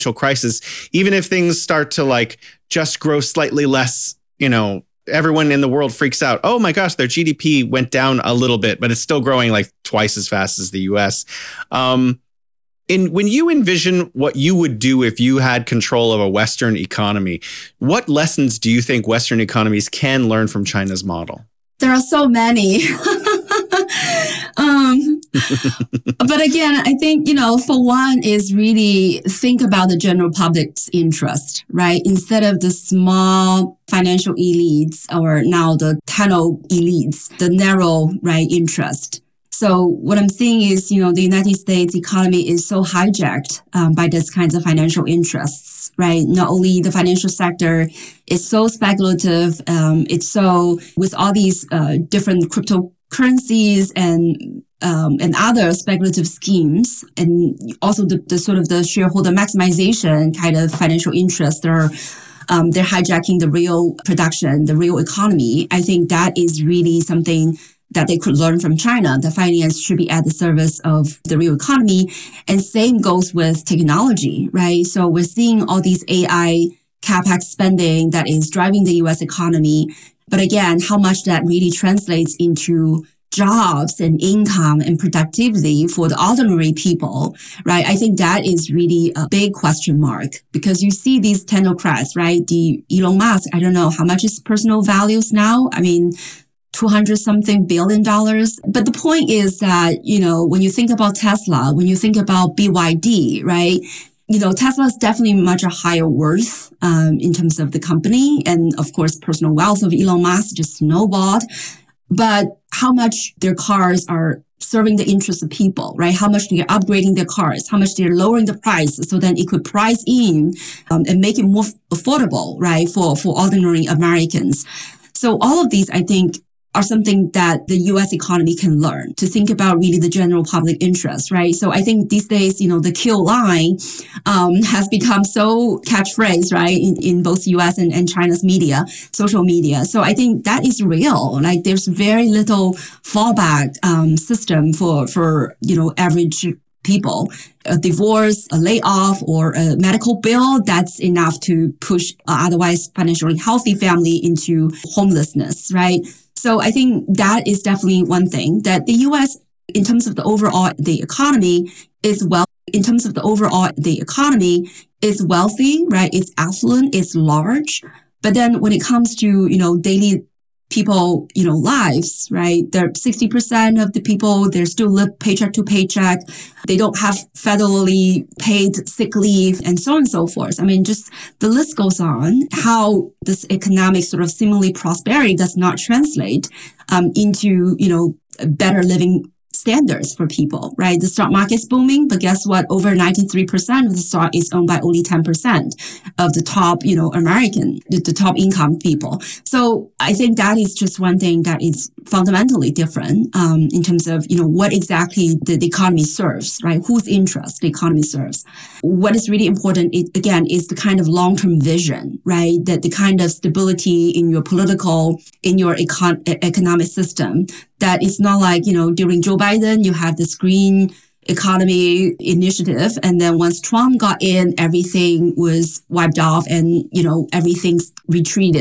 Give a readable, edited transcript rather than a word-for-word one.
crisis, even if things start to like just grow slightly less, everyone in the world freaks out. Oh my gosh, their GDP went down a little bit, but it's still growing like twice as fast as the US. When you envision what you would do if you had control of a Western economy, what lessons do you think Western economies can learn from China's model? There are so many. But again, I think, for one is really think about the general public's interest, right? Instead of the small financial elites or now the tunnel elites, the narrow, right, interest. So what I'm seeing is, the United States economy is so hijacked by these kinds of financial interests, right? Not only the financial sector is so speculative, it's so with all these different cryptocurrencies and other speculative schemes, and also the sort of the shareholder maximization kind of financial interests. They're hijacking the real production, the real economy. I think that is really something that they could learn from China. The finance should be at the service of the real economy. And same goes with technology, right? So we're seeing all these AI CapEx spending that is driving the US economy. But again, how much that really translates into jobs and income and productivity for the ordinary people, right? I think that is really a big question mark because you see these technocrats, right? The Elon Musk, I don't know how much his personal values now. I mean, $200-something billion. But the point is that, when you think about Tesla, when you think about BYD, right? Tesla is definitely much a higher worth in terms of the company. And of course, personal wealth of Elon Musk just snowballed. But how much their cars are serving the interests of people, right? How much they're upgrading their cars, how much they're lowering the price so then it could price in and make it more affordable, right? For ordinary Americans. So all of these, I think, are something that the U.S. economy can learn to think about really the general public interest, right? So I think these days, the kill line has become so catchphrase, right, in both U.S. and China's media, social media. So I think that is real. Like there's very little fallback system for average people. A divorce, a layoff, or a medical bill, that's enough to push otherwise financially healthy family into homelessness, right? So I think that is definitely one thing that the U.S. in terms of the overall the economy is wealthy, right? It's affluent, it's large. But then when it comes to, daily people, lives, right? They're 60% of the people, they're still live paycheck to paycheck. They don't have federally paid sick leave and so on and so forth. I mean, just the list goes on how this economic sort of seemingly prosperity does not translate into, better living standards for people, right? The stock market's booming, but guess what? Over 93% of the stock is owned by only 10% of the top, American, the top income people. So I think that is just one thing that is fundamentally different in terms of, what exactly the economy serves, right? Whose interest the economy serves. What is really important, again, is the kind of long-term vision, right? That the kind of stability in your economic system, that it's not like, during Joe Biden, you have this green economy initiative. And then once Trump got in, everything was wiped off and, everything's retreated.